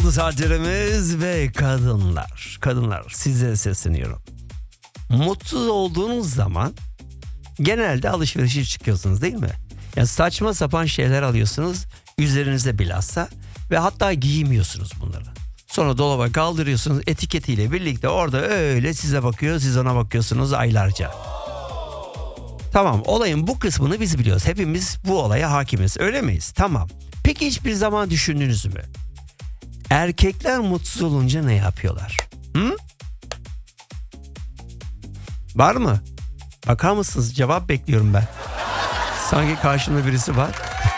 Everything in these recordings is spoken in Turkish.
oldu saatlerimiz ve kadınlar size sesleniyorum. Mutsuz olduğunuz zaman genelde alışverişe çıkıyorsunuz değil mi? Yani saçma sapan şeyler alıyorsunuz üzerinize bilhassa ve hatta giymiyorsunuz bunları. Sonra dolaba kaldırıyorsunuz, etiketiyle birlikte orada öyle size bakıyor, siz ona bakıyorsunuz aylarca. Tamam, olayın bu kısmını biz biliyoruz. Hepimiz bu olaya hakimiz, öyle miyiz? Tamam. Peki hiçbir zaman düşündünüz mü? Erkekler mutsuz olunca ne yapıyorlar? Var mı? Bakar mısınız? Cevap bekliyorum ben. Sanki karşımda birisi var.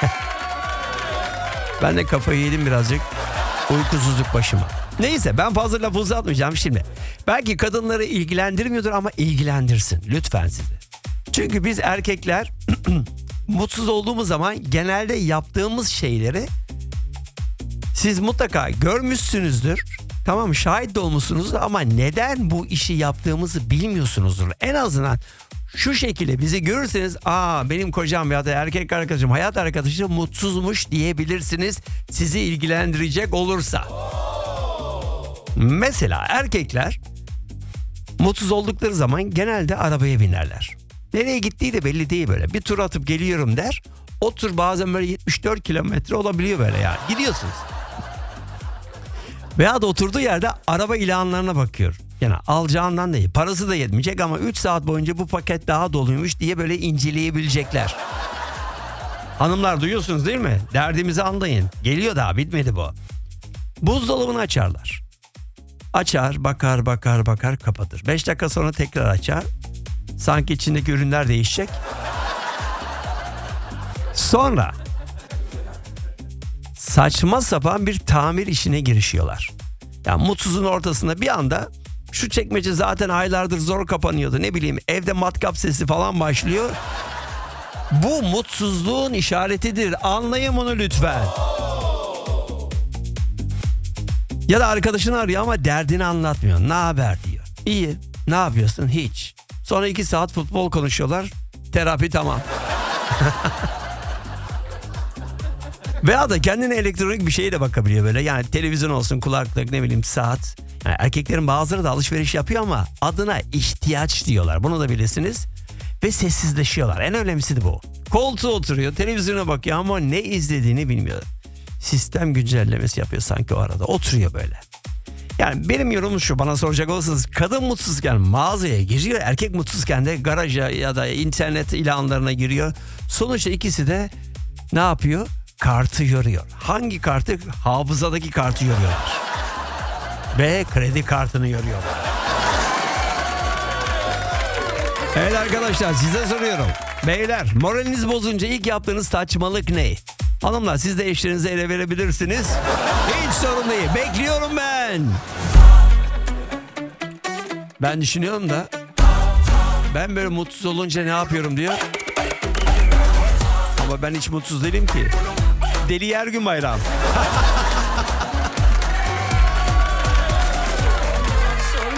Ben de kafayı yedim birazcık. Uykusuzluk başıma. Neyse, ben fazla laf uzatmayacağım şimdi. Belki kadınları ilgilendirmiyordur ama ilgilendirsin lütfen sizi. Çünkü biz erkekler mutsuz olduğumuz zaman genelde yaptığımız şeyleri siz mutlaka görmüşsünüzdür. Tamam, şahit de olmuşsunuzdur ama neden bu işi yaptığımızı bilmiyorsunuzdur. En azından şu şekilde bizi görürseniz, benim kocam ya da erkek arkadaşım, hayat arkadaşım mutsuzmuş diyebilirsiniz sizi ilgilendirecek olursa. Mesela erkekler mutsuz oldukları zaman genelde arabaya binerler. Nereye gittiği de belli değil böyle. Bir tur atıp geliyorum der. O tur bazen böyle 74 kilometre olabiliyor böyle yani. Gidiyorsunuz. Veya da oturduğu yerde araba ilanlarına bakıyor. Yani alacağından değil. Parası da yetmeyecek ama 3 saat boyunca bu paket daha doluymuş diye böyle inceleyebilecekler. Hanımlar, duyuyorsunuz değil mi? Derdimizi anlayın. Geliyor, daha bitmedi bu. Buzdolabını açarlar. Açar, bakar, kapatır. 5 dakika sonra tekrar açar. Sanki içindeki ürünler değişecek. Sonra saçma sapan bir tamir işine girişiyorlar. Yani mutsuzun ortasında bir anda şu çekmece zaten aylardır zor kapanıyordu. Ne bileyim, evde matkap sesi falan başlıyor. Bu mutsuzluğun işaretidir. Anlayın bunu lütfen. Ya da arkadaşını arıyor ama derdini anlatmıyor. Ne haber diyor. İyi. Ne yapıyorsun? Hiç. Sonra 2 saat futbol konuşuyorlar. Terapi tamam. Veya da kendine elektronik bir şeye de bakabiliyor böyle. Yani televizyon olsun, kulaklık, ne bileyim saat. Yani erkeklerin bazıları da alışveriş yapıyor ama adına ihtiyaç diyorlar. Bunu da bilirsiniz. Ve sessizleşiyorlar. En önemlisi de bu. Koltuğa oturuyor, televizyona bakıyor ama ne izlediğini bilmiyor. Sistem güncellemesi yapıyor sanki o arada. Oturuyor böyle. Yani benim yorumum şu, bana soracak olursanız, kadın mutsuzken mağazaya giriyor, erkek mutsuzken de garaja ya da internet ilanlarına giriyor. Sonuçta ikisi de ne yapıyor? Kartı yoruyor. Hangi kartı? Hafızadaki kartı yoruyorlar. Ve kredi kartını yoruyorlar. Evet arkadaşlar, size soruyorum. Beyler, moraliniz bozunca ilk yaptığınız saçmalık ne? Hanımlar, siz de eşlerinize ele verebilirsiniz. Hiç sorun değil. Bekliyorum ben. Ben düşünüyorum da ben böyle mutsuz olunca ne yapıyorum diyor. Ama ben hiç mutsuz değilim ki. Deli Ergün Bayram.